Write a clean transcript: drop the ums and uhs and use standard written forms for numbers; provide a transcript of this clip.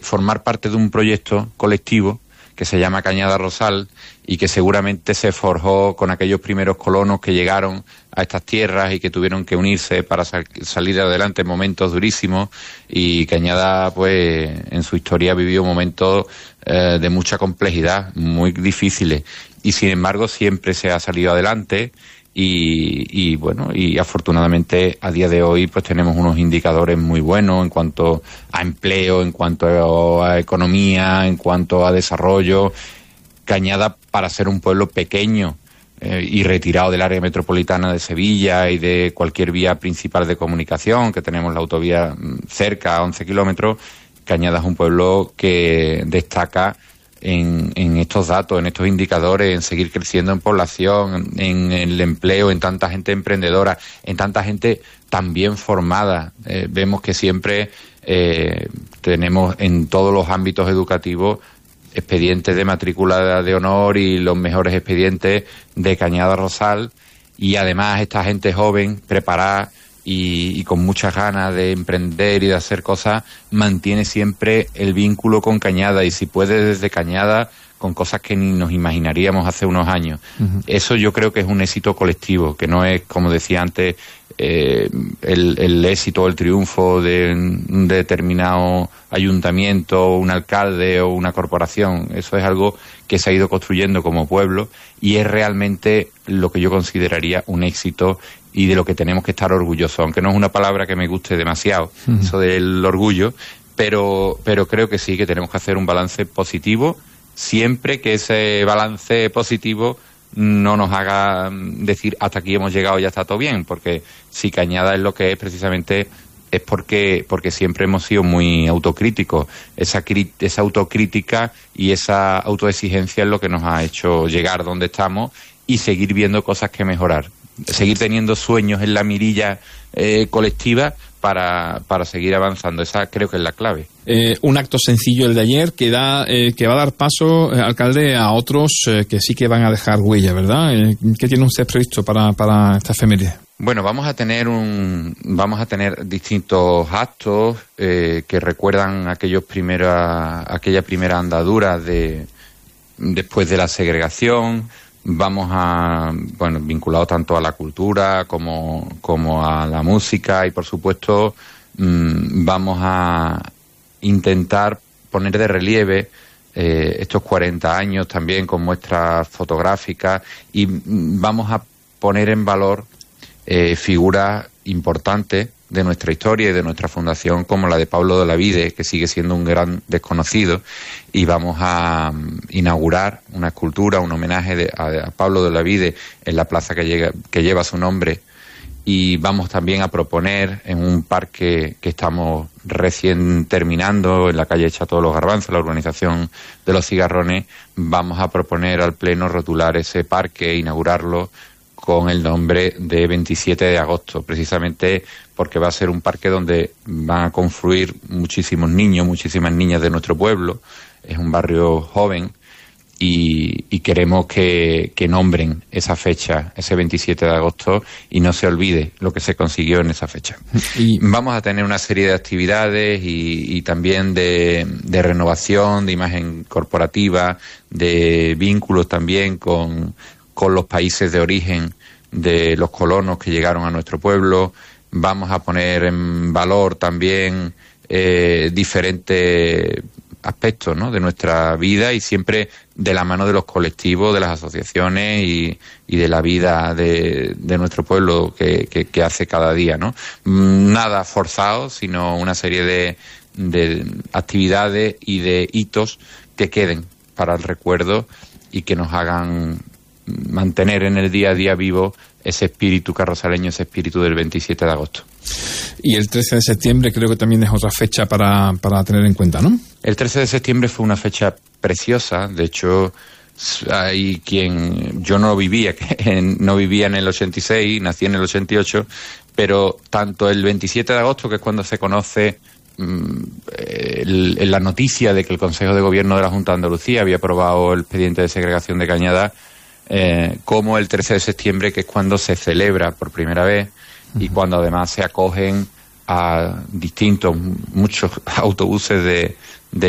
formar parte de un proyecto colectivo que se llama Cañada Rosal y que seguramente se forjó con aquellos primeros colonos que llegaron a estas tierras y que tuvieron que unirse para salir adelante en momentos durísimos. Y Cañada, pues, en su historia vivió momentos de mucha complejidad, muy difíciles, y sin embargo siempre se ha salido adelante. Y bueno, y afortunadamente a día de hoy pues tenemos unos indicadores muy buenos en cuanto a empleo, en cuanto a economía, en cuanto a desarrollo. Cañada, para ser un pueblo pequeño y retirado del área metropolitana de Sevilla y de cualquier vía principal de comunicación, que tenemos la autovía cerca, a 11 kilómetros, Cañada es un pueblo que destaca en estos datos, en estos indicadores, en seguir creciendo en población, en el empleo, en tanta gente emprendedora, en tanta gente tan bien formada. Vemos que siempre tenemos en todos los ámbitos educativos expedientes de matrícula de honor y los mejores expedientes de Cañada Rosal, y además esta gente joven, preparada y con muchas ganas de emprender y de hacer cosas, mantiene siempre el vínculo con Cañada, y si puede desde Cañada, con cosas que ni nos imaginaríamos hace unos años. Uh-huh. Eso yo creo que es un éxito colectivo, que no es, como decía antes, el éxito o el triunfo de un determinado ayuntamiento, un alcalde o una corporación. Eso es algo que se ha ido construyendo como pueblo y es realmente lo que yo consideraría un éxito y de lo que tenemos que estar orgullosos, aunque no es una palabra que me guste demasiado, uh-huh, eso del orgullo, pero creo que sí, que tenemos que hacer un balance positivo, siempre que ese balance positivo no nos haga decir hasta aquí hemos llegado y ya está todo bien, porque si Cañada es lo que es precisamente es porque siempre hemos sido muy autocríticos. Esa autocrítica y esa autoexigencia es lo que nos ha hecho llegar donde estamos y seguir viendo cosas que mejorar, seguir teniendo sueños en la mirilla colectiva para seguir avanzando. Esa creo que es la clave. Un acto sencillo el de ayer que va a dar paso, alcalde, a otros que sí que van a dejar huella, ¿verdad? ¿Qué tiene usted previsto para esta efeméride? Bueno, vamos a tener distintos actos que recuerdan aquella primera andadura después de la segregación. Vinculado tanto a la cultura como a la música, y por supuesto vamos a intentar poner de relieve estos 40 años también con muestras fotográficas, y vamos a poner en valor figuras importantes de nuestra historia y de nuestra fundación, como la de Pablo de Olavide, que sigue siendo un gran desconocido, y vamos a inaugurar una escultura, un homenaje a Pablo de Olavide en la plaza que lleva su nombre, y vamos también a proponer en un parque que estamos recién terminando en la calle Chato Los Garbanzos, la urbanización de Los Cigarrones, vamos a proponer al Pleno rotular ese parque, inaugurarlo con el nombre de 27 de agosto, precisamente porque va a ser un parque donde van a confluir muchísimos niños, muchísimas niñas de nuestro pueblo. Es un barrio joven y queremos que nombren esa fecha, ese 27 de agosto, y no se olvide lo que se consiguió en esa fecha. Y vamos a tener una serie de actividades y también de renovación, de imagen corporativa, de vínculos también con los países de origen de los colonos que llegaron a nuestro pueblo. Vamos a poner en valor también diferentes aspectos, ¿no?, de nuestra vida, y siempre de la mano de los colectivos, de las asociaciones y de la vida de nuestro pueblo que hace cada día, ¿no? Nada forzado, sino una serie de actividades y de hitos que queden para el recuerdo y que nos hagan mantener en el día a día vivo ese espíritu carrosaleño, ese espíritu del 27 de agosto. Y el 13 de septiembre creo que también es otra fecha para tener en cuenta, ¿no? El 13 de septiembre fue una fecha preciosa. De hecho, hay yo no vivía en el 86, nací en el 88, pero tanto el 27 de agosto, que es cuando se conoce la noticia de que el Consejo de Gobierno de la Junta de Andalucía había aprobado el expediente de segregación de Cañada, como el 13 de septiembre, que es cuando se celebra por primera vez y cuando además se acogen a muchos autobuses